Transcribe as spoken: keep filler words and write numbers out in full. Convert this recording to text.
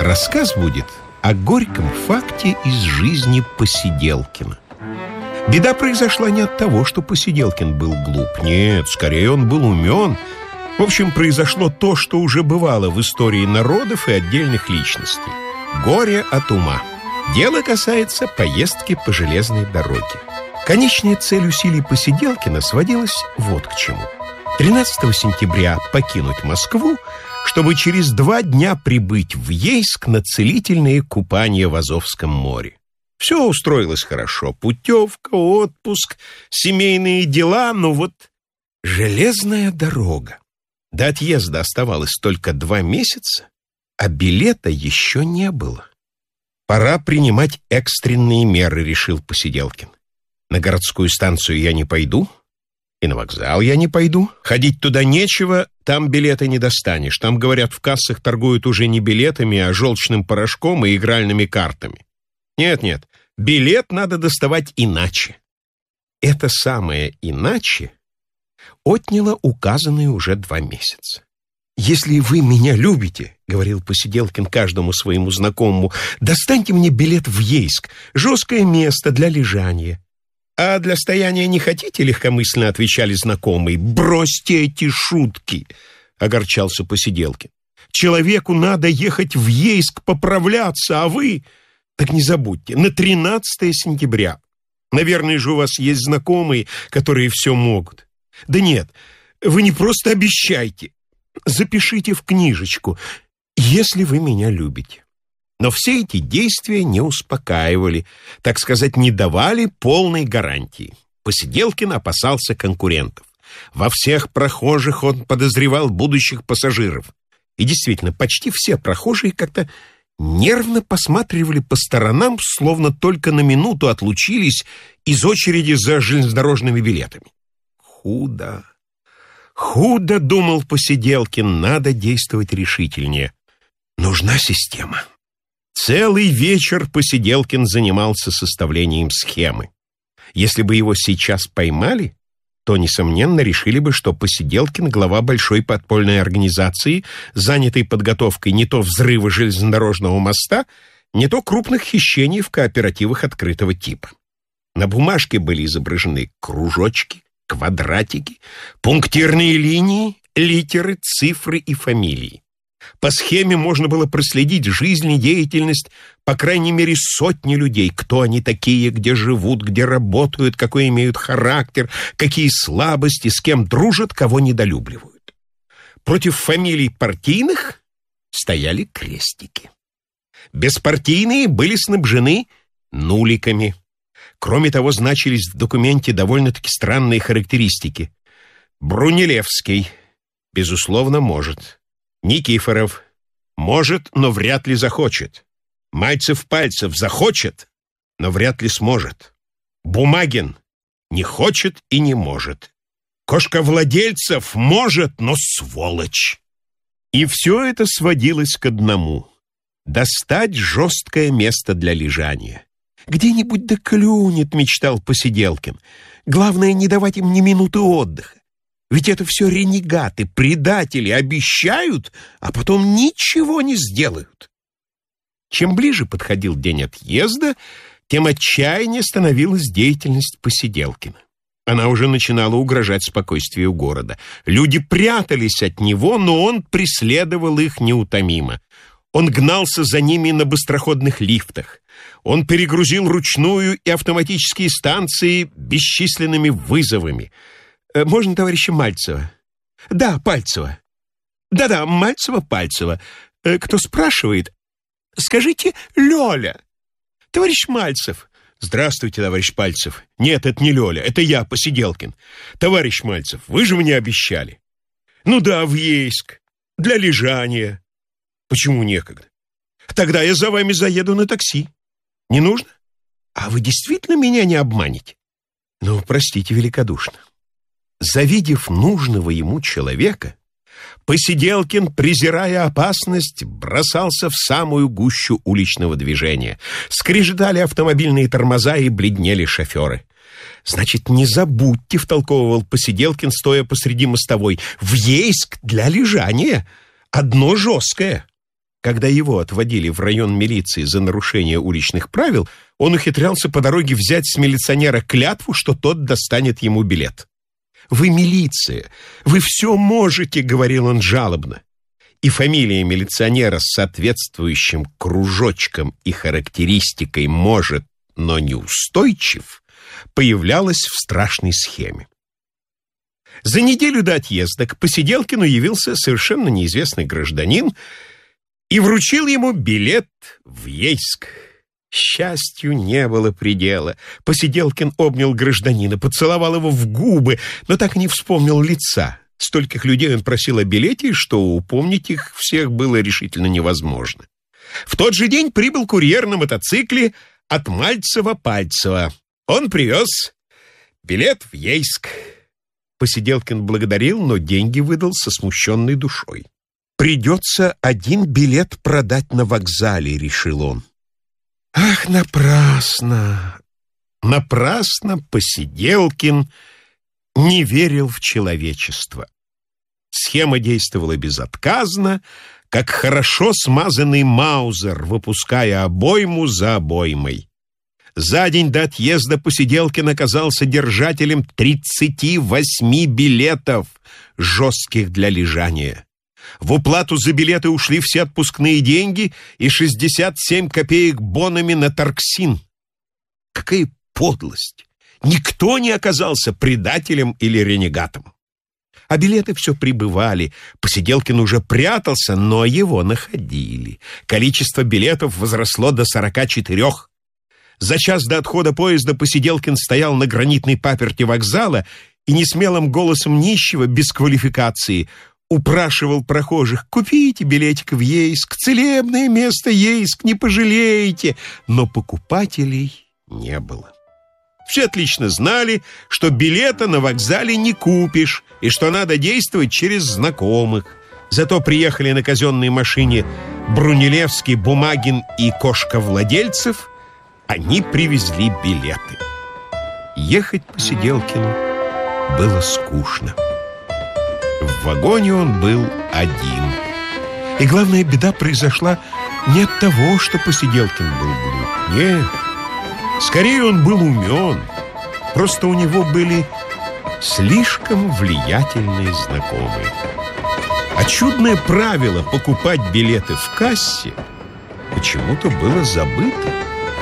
Рассказ будет о горьком факте из жизни Посиделкина. Беда произошла не от того, что Посиделкин был глуп. Нет, скорее он был умен. В общем, произошло то, что уже бывало в истории народов и отдельных личностей. Горе от ума. Дело касается поездки по железной дороге. Конечная цель усилий Посиделкина сводилась вот к чему. тринадцатого сентября покинуть Москву, чтобы через два дня прибыть в Ейск на целительные купания в Азовском море. Все устроилось хорошо. Путевка, отпуск, семейные дела, но вот железная дорога. До отъезда оставалось только два месяца, а билета еще не было. Пора принимать экстренные меры, решил Посиделкин. На городскую станцию я не пойду, и на вокзал я не пойду. Ходить туда нечего, там билеты не достанешь. Там, говорят, в кассах торгуют уже не билетами, а желчным порошком и игральными картами. Нет-нет, билет надо доставать иначе. Это самое «иначе» отняло указанные уже два месяца. «Если вы меня любите, — говорил Посиделкин каждому своему знакомому, — достаньте мне билет в Ейск, жесткое место для лежания». «А для стояния не хотите?» — легкомысленно отвечали знакомые. «Бросьте эти шутки!» — огорчался Посиделкин. «Человеку надо ехать в Ейск поправляться, а вы...» «Так не забудьте, на тринадцатого сентября. Наверное же у вас есть знакомые, которые все могут». «Да нет, вы не просто обещайте. Запишите в книжечку, если вы меня любите». Но все эти действия не успокаивали, так сказать, не давали полной гарантии. Посиделкин опасался конкурентов. Во всех прохожих он подозревал будущих пассажиров. И действительно, почти все прохожие как-то нервно посматривали по сторонам, словно только на минуту отлучились из очереди за железнодорожными билетами. Худо, худо, думал Посиделкин, надо действовать решительнее. Нужна система. Целый вечер Посиделкин занимался составлением схемы. Если бы его сейчас поймали, то, несомненно, решили бы, что Посиделкин — глава большой подпольной организации, занятой подготовкой не то взрыва железнодорожного моста, не то крупных хищений в кооперативах открытого типа. На бумажке были изображены кружочки, квадратики, пунктирные линии, литеры, цифры и фамилии. По схеме можно было проследить жизнедеятельность по крайней мере сотни людей, кто они такие, где живут, где работают, какой имеют характер, какие слабости, с кем дружат, кого недолюбливают. Против фамилий партийных стояли крестики. Беспартийные были снабжены нуликами. Кроме того, значились в документе довольно-таки странные характеристики. Брунеллевский, безусловно, может. Никифоров может, но вряд ли захочет. Мальцев-Пальцев захочет, но вряд ли сможет. Бумагин не хочет и не может. Кошковладельцев может, но сволочь. И все это сводилось к одному — достать жесткое место для лежания. «Где-нибудь да клюнет», — мечтал Посиделкин. «Главное, не давать им ни минуты отдыха. Ведь это все ренегаты, предатели, обещают, а потом ничего не сделают». Чем ближе подходил день отъезда, тем отчаяннее становилась деятельность Посиделкина. Она уже начинала угрожать спокойствию города. Люди прятались от него, но он преследовал их неутомимо. Он гнался за ними на быстроходных лифтах. Он перегрузил ручную и автоматические станции бесчисленными вызовами. «Можно товарища Мальцева?» «Да, Пальцева». «Да-да, Мальцева-Пальцева. Кто спрашивает?» «Скажите, Лёля». «Товарищ Мальцев». «Здравствуйте, товарищ Пальцев». «Нет, это не Лёля, это я, Посиделкин». «Товарищ Мальцев, вы же мне обещали». «Ну да, в Ейск. Для лежания». «Почему некогда?» «Тогда я за вами заеду на такси». «Не нужно? А вы действительно меня не обманете?» «Ну, простите великодушно». Завидев нужного ему человека, Посиделкин, презирая опасность, бросался в самую гущу уличного движения. Скрежетали автомобильные тормоза и бледнели шоферы. «Значит, не забудьте», — втолковывал Посиделкин, стоя посреди мостовой, — «в Ейск для лежания. Одно жесткое». Когда его отводили в район милиции за нарушение уличных правил, он ухитрялся по дороге взять с милиционера клятву, что тот достанет ему билет. «Вы милиция, вы все можете», — говорил он жалобно. И фамилия милиционера с соответствующим кружочком и характеристикой «может, но неустойчив» появлялась в страшной схеме. За неделю до отъезда к Посиделкину явился совершенно неизвестный гражданин и вручил ему билет в Ейск. Счастью не было предела. Посиделкин обнял гражданина, поцеловал его в губы, но так и не вспомнил лица. Стольких людей он просил о билете, что упомнить их всех было решительно невозможно. В тот же день прибыл курьер на мотоцикле от Мальцева-Пальцева. Он привез билет в Ейск. Посиделкин благодарил, но деньги выдал со смущенной душой. «Придется один билет продать на вокзале», — решил он. Ах, напрасно! Напрасно Посиделкин не верил в человечество. Схема действовала безотказно, как хорошо смазанный маузер, выпуская обойму за обоймой. За день до отъезда Посиделкин оказался держателем тридцати восьми билетов, жестких для лежания. В уплату за билеты ушли все отпускные деньги и шестьдесят семь копеек бонами на Торксин. Какая подлость! Никто не оказался предателем или ренегатом. А билеты все прибывали. Посиделкин уже прятался, но его находили. Количество билетов возросло до сорока четырех. За час до отхода поезда Посиделкин стоял на гранитной паперти вокзала и несмелым голосом нищего, без квалификации, упрашивал прохожих: «Купите билетик в Ейск, целебное место Ейск, не пожалеете». Но покупателей не было. Все отлично знали, что билета на вокзале не купишь и что надо действовать через знакомых. Зато приехали на казенной машине Брунелевский, Бумагин и Кошка-Владельцев. Они привезли билеты. Ехать Посиделкину было скучно. В вагоне он был один. И главная беда произошла не от того, что Посиделкин был глуп. Нет, скорее он был умен. Просто у него были слишком влиятельные знакомые. А чудное правило покупать билеты в кассе почему-то было забыто.